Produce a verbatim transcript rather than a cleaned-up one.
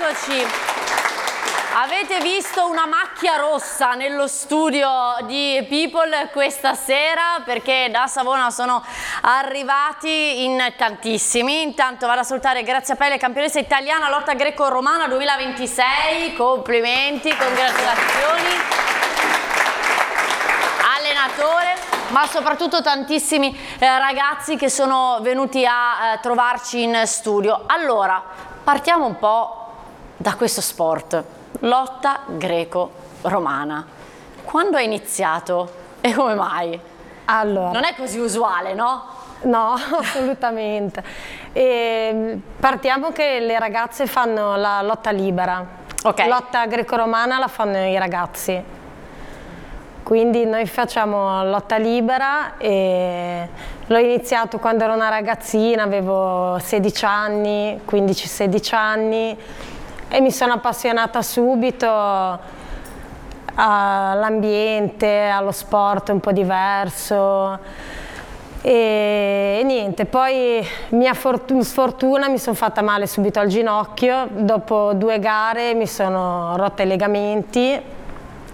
Eccoci. Avete visto una macchia rossa nello studio di People questa sera, perché da Savona sono arrivati in tantissimi. Intanto vado a salutare Grazia Pelle, campionessa italiana lotta greco-romana duemilaventisei. Complimenti, congratulazioni. Allenatore, ma soprattutto tantissimi eh, ragazzi che sono venuti a eh, trovarci in studio. Allora, partiamo un po' da questo sport, lotta greco-romana. Quando hai iniziato e come mai? Allora, non è così usuale, no? No, assolutamente. E partiamo che le ragazze fanno la lotta libera, Ok. lotta greco-romana la fanno i ragazzi. Quindi noi facciamo lotta libera e l'ho iniziato quando ero una ragazzina, avevo sedici anni, quindici sedici anni, e mi sono appassionata subito all'ambiente, allo sport un po' diverso e, e niente, poi mia sfortuna mi sono fatta male subito al ginocchio, dopo due gare mi sono rotta i legamenti